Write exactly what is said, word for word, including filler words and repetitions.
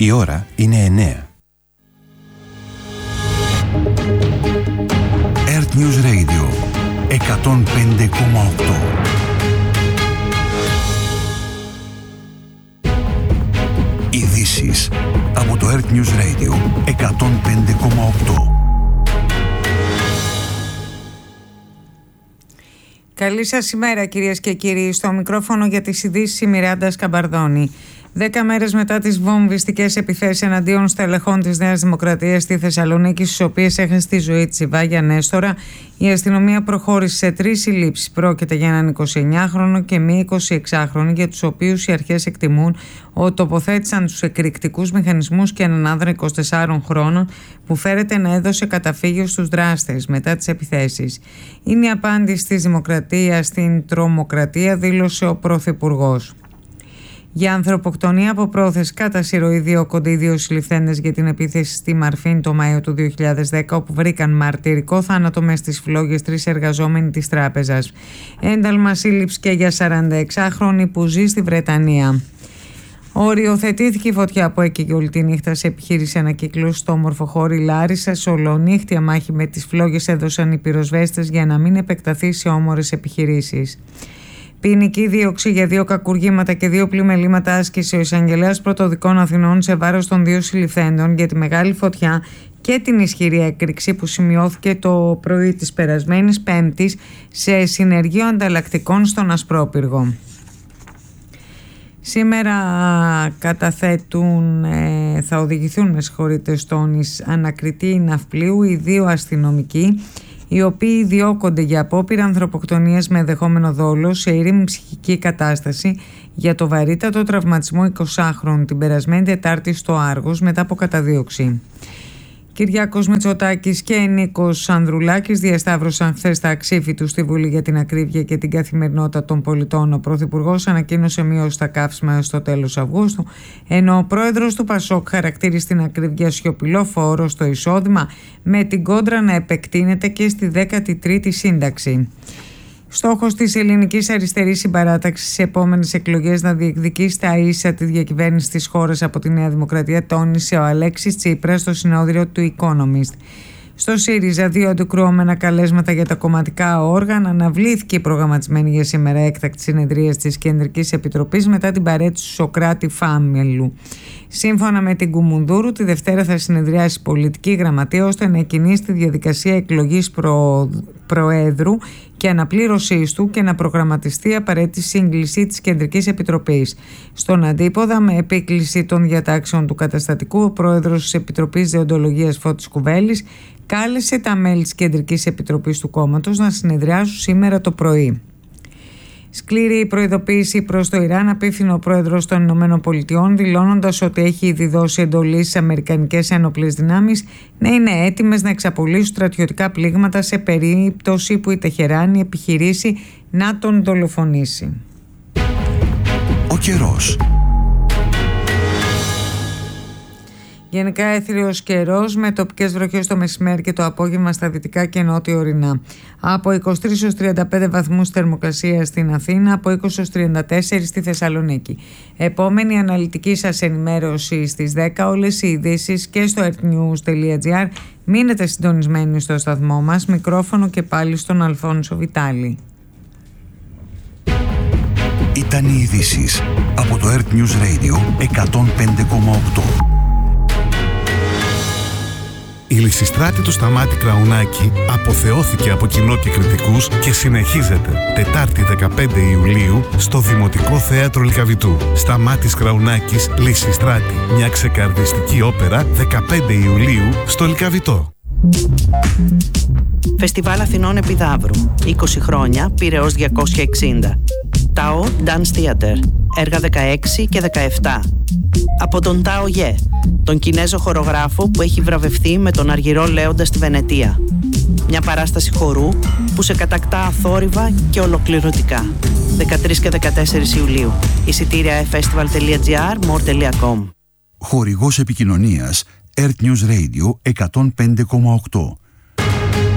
Η ώρα είναι εννέα. Earth News Radio εκατόν πέντε κόμμα οκτώ. Ειδήσεις από το Earth News Radio εκατόν πέντε κόμμα οκτώ. Καλή σας ημέρα κυρίες και κύριοι. Στο μικρόφωνο για τις ειδήσεις η Μιράντα Σκαμπαρδόνη. Δέκα μέρες μετά τις βομβιστικές επιθέσεις εναντίον στελεχών της Νέας Δημοκρατίας στη Θεσσαλονίκη, στις οποίες έχασε τη ζωή της η Βάγια Νέστορα, η αστυνομία προχώρησε σε τρεις συλλήψεις. Πρόκειται για έναν εικοσιεννιάχρονο και μία εικοσιεξάχρονη, για τους οποίους οι αρχές εκτιμούν ότι τοποθέτησαν τους εκρηκτικούς μηχανισμούς και έναν άνδρα εικοσιτεσσάρων χρόνων που φέρεται να έδωσε καταφύγιο στους δράστες μετά τις επιθέσεις. Είναι η απάντηση της Δημοκρατίας στην τρομοκρατία, δήλωσε ο Πρωθυπουργός. Για ανθρωποκτονία από πρόθεση κατά συρροή διώκονται οι δύο συλληφθέντες για την επίθεση στη Μαρφίν το Μάιο του δύο χιλιάδες δέκα, όπου βρήκαν μαρτυρικό θάνατο μες στις φλόγες τρεις εργαζόμενοι της τράπεζας. Ένταλμα σύλληψη και για σαρανταεξάχρονη που ζει στη Βρετανία. Οριοθετήθηκε η φωτιά που έκαιγε όλη τη νύχτα σε επιχείρηση ανακύκλωσης στο όμορφο χώρι Λάρισας. Ολονύχτια μάχη με τις φλόγες έδωσαν οι πυροσβέστες για να μην επεκταθεί σε όμορες επιχειρήσεις. Ποινική δίωξη για δύο κακουργήματα και δύο πλημελήματα άσκησε ο εισαγγελέας πρωτοδικών Αθηνών σε βάρος των δύο συλληφθέντων για τη μεγάλη φωτιά και την ισχυρή έκρηξη που σημειώθηκε το πρωί της περασμένης Πέμπτης σε συνεργείο ανταλλακτικών στον Ασπρόπυργο. Σήμερα καταθέτουν, ε, θα οδηγηθούν με συγχωρείτε στον ανακριτή ναυπλίου οι δύο αστυνομικοί, οι οποίοι διώκονται για απόπειρα ανθρωποκτονίας με ενδεχόμενο δόλο σε ήρεμη ψυχική κατάσταση για το βαρύτατο τραυματισμό εικοσάχρονου την περασμένη Τετάρτη στο Άργος μετά από καταδίωξη. Κυριάκος Μητσοτάκης και Νίκος Ανδρουλάκης διασταύρωσαν χθες τα αξίφη του στη Βουλή για την ακρίβεια και την καθημερινότητα των πολιτών. Ο Πρωθυπουργός ανακοίνωσε μείωση στα καύσιμα έως το τέλος Αυγούστου, ενώ ο πρόεδρος του Πασόκ χαρακτήρισε την ακρίβεια σιωπηλό φόρο στο εισόδημα, με την κόντρα να επεκτείνεται και στη δέκατη τρίτη σύνταξη. Στόχος της ελληνικής αριστερής συμπαράταξης στις επόμενες εκλογές να διεκδικήσει στα ίσα τη διακυβέρνηση της χώρας από τη Νέα Δημοκρατία, τόνισε ο Αλέξης Τσίπρας στο συνόδριο του Economist. Στο ΣΥΡΙΖΑ, δύο αντικρουόμενα καλέσματα για τα κομματικά όργανα, αναβλήθηκε η προγραμματισμένη για σήμερα έκτακτη συνεδρία της Κεντρικής Επιτροπής μετά την παρέτηση του Σωκράτη Φάμελου. Σύμφωνα με την Κουμουνδούρου, τη Δευτέρα θα συνεδριάσει η πολιτική γραμματεία ώστε να εκκινήσει τη διαδικασία εκλογής προ... Προέδρου και αναπλήρωσής του και να προγραμματιστεί απαραίτητη σύγκληση της Κεντρικής Επιτροπής. Στον αντίποδα, με επίκληση των διατάξεων του καταστατικού, ο πρόεδρος της Επιτροπής Δεοντολογίας Φώτης Κουβέλης κάλεσε τα μέλη της Κεντρικής Επιτροπής του κόμματος να συνεδριάσουν σήμερα το πρωί. Σκληρή η προειδοποίηση προς το Ιράν απίφθινε ο πρόεδρος των Ηνωμένων Πολιτειών, δηλώνοντας ότι έχει ήδη δώσει εντολή στις αμερικανικές ένοπλες δυνάμεις να είναι έτοιμες να εξαπολύσουν στρατιωτικά πλήγματα σε περίπτωση που η Τεχεράνη επιχειρήσει να τον δολοφονήσει. Ο καιρός. Γενικά έθριος καιρός με τοπικές βροχές το μεσημέρι και το απόγευμα στα δυτικά και νότιο ορεινά. Από είκοσι τρεις έως τριάντα πέντε βαθμούς θερμοκρασία στην Αθήνα, από είκοσι έως τριάντα τέσσερα στη Θεσσαλονίκη. Επόμενη αναλυτική σας ενημέρωση στις δέκα. Όλες οι ειδήσεις και στο earthnews τελεία gr. Μείνετε συντονισμένοι στο σταθμό μας. Μικρόφωνο και πάλι στον Αλφόνσο Βιτάλη. Ήταν οι ειδήσεις από το Earth News Radio εκατόν πέντε κόμμα οκτώ. Η Λυσιστράτη του Σταμάτη Κραουνάκη αποθεώθηκε από κοινό και κριτικούς και συνεχίζεται Τετάρτη δεκαπέντε Ιουλίου στο Δημοτικό Θέατρο Λυκαβητού. Σταμάτης Κραουνάκης, Λυσιστράτη, μια ξεκαρδιστική όπερα δεκαπέντε Ιουλίου στο Λυκαβητό. Φεστιβάλ Αθηνών Επιδαύρου. είκοσι χρόνια, Πειραιώς διακόσια εξήντα. Τάο Dance Theater. Έργα δεκαέξι και δεκαεπτά. Από τον Τάο Γε, τον Κινέζο χορογράφο που έχει βραβευθεί με τον Αργυρό Λέοντα στη Βενετία. Μια παράσταση χορού που σε κατακτά αθόρυβα και ολοκληρωτικά. δεκατρείς και δεκατέσσερις Ιουλίου. Εισιτήρια e festival τελεία gr, more τελεία com. Χορηγός επικοινωνίας Earth News Radio εκατόν πέντε κόμμα οκτώ.